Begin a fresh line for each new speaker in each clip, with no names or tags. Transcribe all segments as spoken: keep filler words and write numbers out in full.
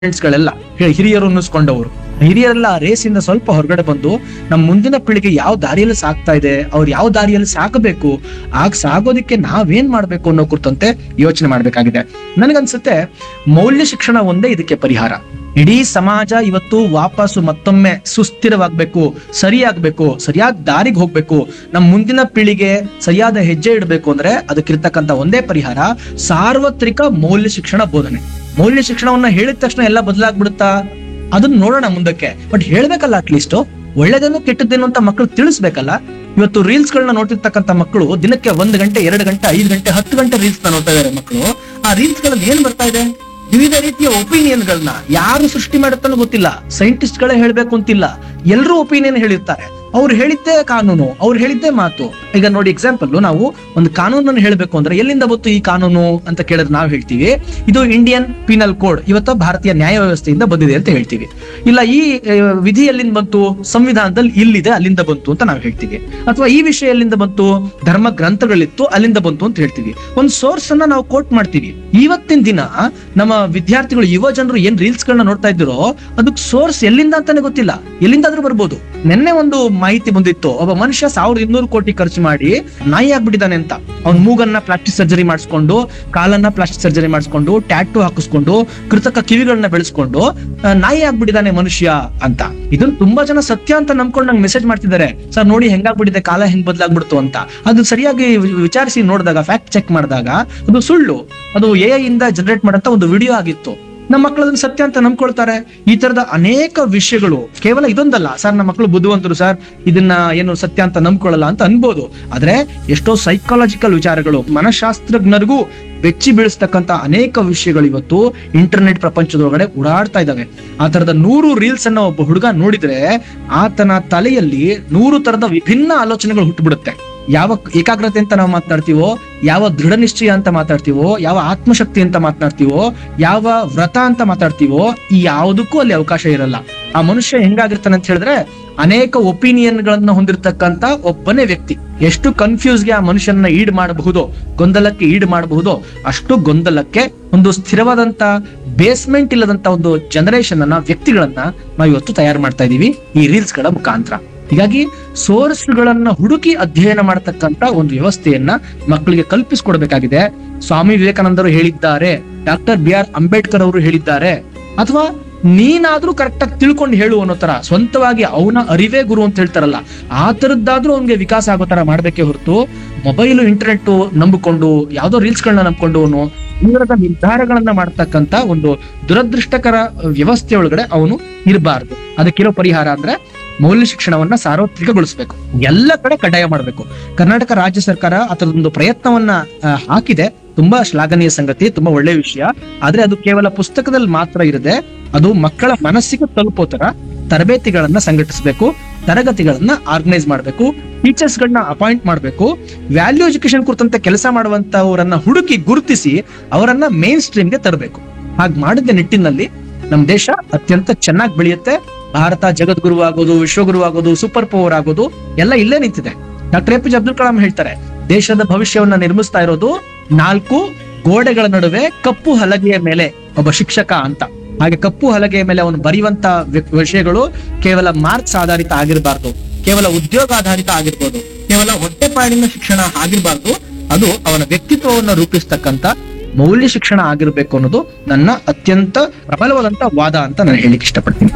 ಗಳೆಲ್ಲ ಹಿರಿಯರು ಅನ್ನಿಸ್ಕೊಂಡವರು ಹಿರಿಯರೆಲ್ಲ ಆ ರೇಸಿಂದ ಸ್ವಲ್ಪ ಹೊರಗಡೆ ಬಂದು ನಮ್ಮ ಮುಂದಿನ ಪೀಳಿಗೆ ಯಾವ ದಾರಿಯಲ್ಲಿ ಸಾಕ್ತಾ ಇದೆ, ಅವ್ರು ಯಾವ ದಾರಿಯಲ್ಲಿ ಸಾಕಬೇಕು, ಆಗ ಸಾಗೋದಿಕ್ಕೆ ನಾವೇನ್ ಮಾಡ್ಬೇಕು ಅನ್ನೋ ಕುರಿತಂತೆ ಯೋಚನೆ ಮಾಡ್ಬೇಕಾಗಿದೆ. ನನಗನ್ಸುತ್ತೆ ಮೌಲ್ಯ ಶಿಕ್ಷಣ ಒಂದೇ ಇದಕ್ಕೆ ಪರಿಹಾರ. ಇಡೀ ಸಮಾಜ ಇವತ್ತು ವಾಪಸ್ಸು ಮತ್ತೊಮ್ಮೆ ಸುಸ್ಥಿರವಾಗ್ಬೇಕು, ಸರಿಯಾಗ್ಬೇಕು, ಸರಿಯಾದ ದಾರಿಗೆ ಹೋಗ್ಬೇಕು, ನಮ್ಮ ಮುಂದಿನ ಪೀಳಿಗೆ ಸರಿಯಾದ ಹೆಜ್ಜೆ ಇಡಬೇಕು ಅಂದ್ರೆ ಅದಕ್ಕಿರ್ತಕ್ಕಂಥ ಒಂದೇ ಪರಿಹಾರ ಸಾರ್ವತ್ರಿಕ ಮೌಲ್ಯ ಶಿಕ್ಷಣ ಬೋಧನೆ. ಮೌಲ್ಯ ಶಿಕ್ಷಣವನ್ನ ಹೇಳಿದ ತಕ್ಷಣ ಎಲ್ಲ ಬದಲಾಗ್ಬಿಡುತ್ತಾ? ಅದನ್ನ ನೋಡೋಣ ಮುಂದಕ್ಕೆ. ಬಟ್ ಹೇಳ್ಬೇಕಲ್ಲ, ಅಟ್ಲೀಸ್ಟ್ ಒಳ್ಳೇದೇನು ಕೆಟ್ಟದ್ದೇನು ಅಂತ ಮಕ್ಕಳು ತಿಳಿಸ್ಬೇಕಲ್ಲ. ಇವತ್ತು ರೀಲ್ಸ್ ಗಳನ್ನ ನೋಡ್ತಿರ್ತಕ್ಕಂಥ ಮಕ್ಕಳು ದಿನಕ್ಕೆ ಒಂದ್ ಗಂಟೆ ಎರಡು ಗಂಟೆ ಐದು ಗಂಟೆ ಹತ್ತು ಗಂಟೆ ರೀಲ್ಸ್ ನ ನೋಡ್ತಾ ಇದಾರೆ ಮಕ್ಕಳು. ಆ ರೀಲ್ಸ್ ಗಳಲ್ಲಿ ಏನ್ ಬರ್ತಾ ಇದೆ? ವಿವಿಧ ರೀತಿಯ ಒಪಿನಿಯನ್ ಗಳನ್ನ ಯಾರು ಸೃಷ್ಟಿ ಮಾಡುತ್ತನ್ನೋ ಗೊತ್ತಿಲ್ಲ, ಸೈಂಟಿಸ್ಟ್ ಗಳೇ ಹೇಳ್ಬೇಕು ಅಂತಿಲ್ಲ, ಎಲ್ಲರೂ ಒಪಿನಿಯನ್ ಹೇಳಿರ್ತಾರೆ. ಅವ್ರು ಹೇಳಿದ್ದೇ ಕಾನೂನು, ಅವ್ರು ಹೇಳಿದ್ದೇ ಮಾತು. ಈಗ ನೋಡಿ, ಎಕ್ಸಾಂಪಲ್, ನಾವು ಒಂದು ಕಾನೂನನ್ನು ಹೇಳ್ಬೇಕು ಅಂದ್ರೆ ಎಲ್ಲಿಂದ ಬಂತು ಈ ಕಾನೂನು ಅಂತ ಕೇಳಿದ್ರೆ ನಾವು ಹೇಳ್ತೀವಿ ಇದು ಇಂಡಿಯನ್ ಪೀನಲ್ ಕೋಡ್, ಇವತ್ತು ಭಾರತೀಯ ನ್ಯಾಯ ವ್ಯವಸ್ಥೆಯಿಂದ ಬಂದಿದೆ ಅಂತ ಹೇಳ್ತೀವಿ. ಇಲ್ಲ, ಈ ವಿಧಿ ಎಲ್ಲಿಂದ ಬಂತು? ಸಂವಿಧಾನದಲ್ಲಿ ಇಲ್ಲಿದೆ, ಅಲ್ಲಿಂದ ಬಂತು ಅಂತ ನಾವು ಹೇಳ್ತೀವಿ. ಅಥವಾ ಈ ವಿಷಯ ಎಲ್ಲಿಂದ ಬಂತು? ಧರ್ಮ ಗ್ರಂಥಗಳಿತ್ತು, ಅಲ್ಲಿಂದ ಬಂತು ಅಂತ ಹೇಳ್ತೀವಿ. ಒಂದು ಸೋರ್ಸ್ ಅನ್ನ ನಾವು ಕೋಟ್ ಮಾಡ್ತೀವಿ. ಇವತ್ತಿನ ದಿನ ನಮ್ಮ ವಿದ್ಯಾರ್ಥಿಗಳು, ಯುವ ಜನರು ಏನ್ ರೀಲ್ಸ್ ಗಳನ್ನ ನೋಡ್ತಾ ಇದ್ರೋ ಅದಕ್ಕೆ ಸೋರ್ಸ್ ಎಲ್ಲಿಂದ ಅಂತಾನೆ ಗೊತ್ತಿಲ್ಲ. ಎಲ್ಲಿಂದಾದ್ರೂ ಬರ್ಬೋದು. ನಿನ್ನೆ ಒಂದು ಮಾಹಿತಿ ಬಂದಿತ್ತು, ಒಬ್ಬ ಮನುಷ್ಯ ಸಾವಿರದ ಇನ್ನೂರು ಕೋಟಿ ಖರ್ಚು ಮಾಡಿ ನಾಯಿ ಆಗ್ಬಿಟ್ಟಿದ್ದಾನೆ ಅಂತ. ಅವ್ನ ಮೂಗನ್ನ ಪ್ಲಾಸ್ಟಿಕ್ ಸರ್ಜರಿ ಮಾಡಿಸ್ಕೊಂಡು, ಕಾಲನ್ನ ಪ್ಲಾಸ್ಟಿಕ್ ಸರ್ಜರಿ ಮಾಡಿಸ್ಕೊಂಡು, ಟ್ಯಾಟೂ ಹಾಕಿಸ್ಕೊಂಡು, ಕೃತಕ ಕಿವಿಗಳನ್ನ ಬೆಳೆಸ್ಕೊಂಡು ನಾಯಿ ಆಗ್ಬಿಟ್ಟಿದ್ದಾನೆ ಮನುಷ್ಯ ಅಂತ. ಇದನ್ನ ತುಂಬಾ ಜನ ಸತ್ಯ ಅಂತ ನಂಬ್ಕೊಂಡು ನಂಗೆ ಮೆಸೇಜ್ ಮಾಡ್ತಿದ್ದಾರೆ, ಸರ್ ನೋಡಿ ಹೆಂಗಾಗ್ಬಿಟ್ಟಿದೆ, ಕಾಲ ಹೆಂಗ್ ಬದಲಾಗ್ಬಿಡ್ತು ಅಂತ. ಅದು ಸರಿಯಾಗಿ ವಿಚಾರಿಸಿ ನೋಡಿದಾಗ, ಫ್ಯಾಕ್ಟ್ ಚೆಕ್ ಮಾಡಿದಾಗ ಅದು ಸುಳ್ಳು. ಅದು ಎ ಐ ಇಂದ ಜನರೇಟ್ ಮಾಡಂತ ಒಂದು ವಿಡಿಯೋ ಆಗಿತ್ತು. ನಮ್ಮ ಮಕ್ಕಳು ಅದನ್ನ ಸತ್ಯ ಅಂತ ನಂಬ್ಕೊಳ್ತಾರೆ. ಈ ತರದ ಅನೇಕ ವಿಷಯಗಳು, ಕೇವಲ ಇದೊಂದಲ್ಲ, ಸರ್ ನಮ್ಮ ಮಕ್ಕಳು ಬುದ್ಧಿವಂತರು ಸರ್, ಇದನ್ನ ಏನು ಸತ್ಯ ಅಂತ ನಂಬ್ಕೊಳ್ಳಲ್ಲ ಅಂತ ಅನ್ಬೋದು. ಆದ್ರೆ ಎಷ್ಟೋ ಸೈಕಾಲಜಿಕಲ್ ವಿಚಾರಗಳು, ಮನಶಾಸ್ತ್ರಜ್ಞರಿಗೂ ಬೆಚ್ಚಿ ಬೀಳಿಸ್ತಕ್ಕಂತ ಅನೇಕ ವಿಷಯಗಳು ಇವತ್ತು ಇಂಟರ್ನೆಟ್ ಪ್ರಪಂಚದೊಳಗಡೆ ಓಡಾಡ್ತಾ ಇದಾವೆ. ಆ ತರದ ನೂರು ರೀಲ್ಸ್ ಅನ್ನ ಒಬ್ಬ ಹುಡುಗ ನೋಡಿದ್ರೆ ಆತನ ತಲೆಯಲ್ಲಿ ನೂರು ತರದ ವಿಭಿನ್ನ ಆಲೋಚನೆಗಳು ಹುಟ್ಟುಬಿಡುತ್ತೆ. ಯಾವ ಏಕಾಗ್ರತೆ ಅಂತ ನಾವು ಮಾತನಾಡ್ತೀವೋ, ಯಾವ ದೃಢ ನಿಶ್ಚಯ ಅಂತ ಮಾತಾಡ್ತೀವೋ, ಯಾವ ಆತ್ಮಶಕ್ತಿ ಅಂತ ಮಾತನಾಡ್ತೀವೋ, ಯಾವ ವ್ರತ ಅಂತ ಮಾತಾಡ್ತೀವೋ, ಈ ಯಾವುದಕ್ಕೂ ಅಲ್ಲಿ ಅವಕಾಶ ಇರಲ್ಲ. ಆ ಮನುಷ್ಯ ಹೆಂಗಾಗಿರ್ತಾನೆ ಅಂತ ಹೇಳಿದ್ರೆ, ಅನೇಕ ಒಪಿನಿಯನ್ ಗಳನ್ನ ಹೊಂದಿರತಕ್ಕಂತ ಒಬ್ಬನೇ ವ್ಯಕ್ತಿ. ಎಷ್ಟು ಕನ್ಫ್ಯೂಸ್ಗೆ ಆ ಮನುಷ್ಯನ ಈಡ್ ಮಾಡಬಹುದು, ಗೊಂದಲಕ್ಕೆ ಈಡ್ ಮಾಡಬಹುದು, ಅಷ್ಟು ಗೊಂದಲಕ್ಕೆ ಒಂದು ಸ್ಥಿರವಾದಂತ ಬೇಸ್ಮೆಂಟ್ ಇಲ್ಲದಂತ ಒಂದು ಜನರೇಷನ್ ಅನ್ನ, ವ್ಯಕ್ತಿಗಳನ್ನ ನಾವು ಇವತ್ತು ತಯಾರು ಮಾಡ್ತಾ ಇದೀವಿ ಈ ರೀಲ್ಸ್ ಗಳ ಮುಖಾಂತರ. ಹೀಗಾಗಿ ಸೋರ್ಸ್ ಗಳನ್ನ ಹುಡುಕಿ ಅಧ್ಯಯನ ಮಾಡತಕ್ಕಂತ ಒಂದು ವ್ಯವಸ್ಥೆಯನ್ನ ಮಕ್ಕಳಿಗೆ ಕಲ್ಪಿಸಿಕೊಡ್ಬೇಕಾಗಿದೆ. ಸ್ವಾಮಿ ವಿವೇಕಾನಂದರು ಹೇಳಿದ್ದಾರೆ, ಡಾಕ್ಟರ್ ಬಿ ಆರ್ ಅಂಬೇಡ್ಕರ್ ಅವರು ಹೇಳಿದ್ದಾರೆ, ಅಥವಾ ನೀನಾದ್ರೂ ಕರೆಕ್ಟ್ ಆಗಿ ತಿಳ್ಕೊಂಡು ಹೇಳು ಅನ್ನೋ ತರ, ಸ್ವಂತವಾಗಿ ಅವನ ಅರಿವೇ ಗುರು ಅಂತ ಹೇಳ್ತಾರಲ್ಲ, ಆ ತರದ್ದಾದ್ರೂ ಅವ್ನಿಗೆ ವಿಕಾಸ ಆಗೋ ತರ ಮಾಡ್ಬೇಕೇ ಹೊರತು ಮೊಬೈಲು ಇಂಟರ್ನೆಟ್ ನಂಬಿಕೊಂಡು ಯಾವ್ದೋ ರೀಲ್ಸ್ ಗಳನ್ನ ನಂಬ್ಕೊಂಡು ಅವನು ದೂರದ ನಿರ್ಧಾರಗಳನ್ನ ಮಾಡ್ತಕ್ಕಂತ ಒಂದು ದುರದೃಷ್ಟಕರ ವ್ಯವಸ್ಥೆ ಒಳಗಡೆ ಅವನು ಇರಬಾರ್ದು. ಅದಕ್ಕಿರೋ ಪರಿಹಾರ ಅಂದ್ರೆ ಮೌಲ್ಯ ಶಿಕ್ಷಣವನ್ನ ಸಾರ್ವತ್ರಿಕಗೊಳಿಸಬೇಕು, ಎಲ್ಲ ಕಡೆ ಕಡ್ಡಾಯ ಮಾಡಬೇಕು. ಕರ್ನಾಟಕ ರಾಜ್ಯ ಸರ್ಕಾರ ಆ ತರದೊಂದು ಪ್ರಯತ್ನವನ್ನ ಹಾಕಿದೆ. ತುಂಬಾ ಶ್ಲಾಘನೀಯ ಸಂಗತಿ, ತುಂಬಾ ಒಳ್ಳೆಯ ವಿಷಯ. ಆದ್ರೆ ಅದು ಕೇವಲ ಪುಸ್ತಕದಲ್ಲಿ ಮಾತ್ರ ಇರದೆ, ಅದು ಮಕ್ಕಳ ಮನಸ್ಸಿಗೆ ತಲುಪೋ ತರ ತರಬೇತಿಗಳನ್ನ ಸಂಘಟಿಸಬೇಕು, ತರಗತಿಗಳನ್ನ ಆರ್ಗನೈಸ್ ಮಾಡಬೇಕು, ಟೀಚರ್ಸ್ ಗಳನ್ನ ಅಪಾಯಿಂಟ್ ಮಾಡಬೇಕು, ವ್ಯಾಲ್ಯೂ ಎಜುಕೇಶನ್ ಕುರಿತಂತೆ ಕೆಲಸ ಮಾಡುವಂತವರನ್ನ ಹುಡುಕಿ ಗುರುತಿಸಿ ಅವರನ್ನ ಮೇನ್ ಸ್ಟ್ರೀಮ್ಗೆ ತರಬೇಕು. ಹಾಗೆ ಮಾಡಿದ ನಿಟ್ಟಿನಲ್ಲಿ ನಮ್ಮ ದೇಶ ಅತ್ಯಂತ ಚೆನ್ನಾಗಿ ಬೆಳೆಯುತ್ತೆ. ಭಾರತ ಜಗದ್ಗುರು ಆಗೋದು, ವಿಶ್ವಗುರು ಆಗೋದು, ಸೂಪರ್ ಪವರ್ ಆಗೋದು ಎಲ್ಲ ಇಲ್ಲೇ ನಿಂತಿದೆ. Doctor A P J Abdul Kalam ಹೇಳ್ತಾರೆ, ದೇಶದ ಭವಿಷ್ಯವನ್ನ ನಿರ್ಮಿಸ್ತಾ ಇರೋದು ನಾಲ್ಕು ಗೋಡೆಗಳ ನಡುವೆ ಕಪ್ಪು ಹಲಗೆಯ ಮೇಲೆ ಒಬ್ಬ ಶಿಕ್ಷಕ ಅಂತ. ಹಾಗೆ ಕಪ್ಪು ಹಲಗೆಯ ಮೇಲೆ ಅವನು ಬರೆಯುವಂತ ವಿಷಯಗಳು ಕೇವಲ ಮಾರ್ಕ್ಸ್ ಆಧಾರಿತ ಆಗಿರಬಾರ್ದು, ಕೇವಲ ಉದ್ಯೋಗ ಆಧಾರಿತ ಆಗಿರ್ಬೋದು, ಕೇವಲ ಹೊಟ್ಟೆಪಾಡಿನ ಶಿಕ್ಷಣ ಆಗಿರ್ಬಾರ್ದು. ಅದು ಅವನ ವ್ಯಕ್ತಿತ್ವವನ್ನು ರೂಪಿಸ್ತಕ್ಕಂತ ಮೌಲ್ಯ ಶಿಕ್ಷಣ ಆಗಿರ್ಬೇಕು ಅನ್ನೋದು ನನ್ನ ಅತ್ಯಂತ ಪ್ರಬಲವಾದಂತ ವಾದ ಅಂತ ನಾನು ಹೇಳಿಕ್ಕೆ ಇಷ್ಟಪಡ್ತೀನಿ.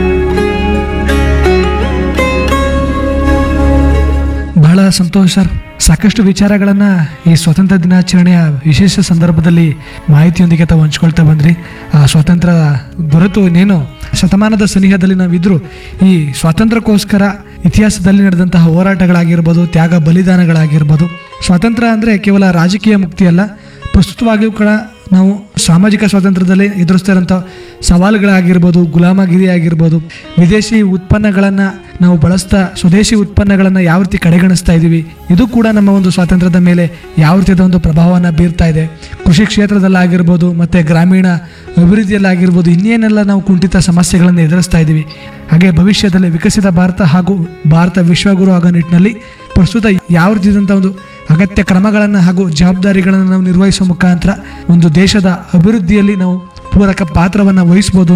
ಬಹಳ ಸಂತೋಷ ಸರ್. ಸಾಕಷ್ಟು ವಿಚಾರಗಳನ್ನ ಈ ಸ್ವಾತಂತ್ರ್ಯ ದಿನಾಚರಣೆಯ ವಿಶೇಷ ಸಂದರ್ಭದಲ್ಲಿ ಮಾಹಿತಿಯೊಂದಿಗೆ ತಾವು ಹಂಚ್ಕೊಳ್ತಾ ಬಂದ್ರಿ. ಆ ಸ್ವಾತಂತ್ರ್ಯ ದೊರೆತು ಇನ್ನೇನು ಶತಮಾನದ ಸನಿಹದಲ್ಲಿ ನಾವಿದ್ರು, ಈ ಸ್ವಾತಂತ್ರ್ಯಕ್ಕೋಸ್ಕರ ಇತಿಹಾಸದಲ್ಲಿ ನಡೆದಂತಹ ಹೋರಾಟಗಳಾಗಿರ್ಬೋದು, ತ್ಯಾಗ ಬಲಿದಾನಗಳಾಗಿರ್ಬೋದು. ಸ್ವಾತಂತ್ರ್ಯ ಅಂದರೆ ಕೇವಲ ರಾಜಕೀಯ ಮುಕ್ತಿ ಅಲ್ಲ, ಪ್ರಸ್ತುತವಾಗಿಯೂ ಕೂಡ ನಾವು ಸಾಮಾಜಿಕ ಸ್ವಾತಂತ್ರ್ಯದಲ್ಲಿ ಎದುರಿಸ್ತಾ ಇರೋಂಥ ಸವಾಲುಗಳಾಗಿರ್ಬೋದು, ಗುಲಾಮಗಿರಿ ಆಗಿರ್ಬೋದು, ವಿದೇಶಿ ಉತ್ಪನ್ನಗಳನ್ನು ನಾವು ಬಳಸ್ತಾ ಸ್ವದೇಶಿ ಉತ್ಪನ್ನಗಳನ್ನು ಯಾವ ರೀತಿ ಕಡೆಗಣಿಸ್ತಾ ಇದ್ದೀವಿ, ಇದು ಕೂಡ ನಮ್ಮ ಒಂದು ಸ್ವಾತಂತ್ರ್ಯದ ಮೇಲೆ ಯಾವ ರೀತಿಯಾದ ಒಂದು ಪ್ರಭಾವವನ್ನು ಬೀರ್ತಾ ಇದೆ. ಕೃಷಿ ಕ್ಷೇತ್ರದಲ್ಲಾಗಿರ್ಬೋದು, ಮತ್ತು ಗ್ರಾಮೀಣ ಅಭಿವೃದ್ಧಿಯಲ್ಲಾಗಿರ್ಬೋದು, ಇನ್ನೇನೆಲ್ಲ ನಾವು ಕುಂಠಿತ ಸಮಸ್ಯೆಗಳನ್ನು ಎದುರಿಸ್ತಾ ಇದ್ದೀವಿ. ಹಾಗೆ ಭವಿಷ್ಯದಲ್ಲಿ ವಿಕಸಿತ ಭಾರತ ಹಾಗೂ ಭಾರತ ವಿಶ್ವಗುರು ಆಗೋ ನಿಟ್ಟಿನಲ್ಲಿ ಪ್ರಸ್ತುತ ಯಾವ ರೀತಿಯಾದಂಥ ಒಂದು ಅಗತ್ಯ ಕ್ರಮಗಳನ್ನು ಹಾಗೂ ಜವಾಬ್ದಾರಿಗಳನ್ನು ನಾವು ನಿರ್ವಹಿಸುವ ಮುಖಾಂತರ ಒಂದು ದೇಶದ ಅಭಿವೃದ್ಧಿಯಲ್ಲಿ ನಾವು ಪೂರಕ ಪಾತ್ರವನ್ನ ವಹಿಸಬಹುದು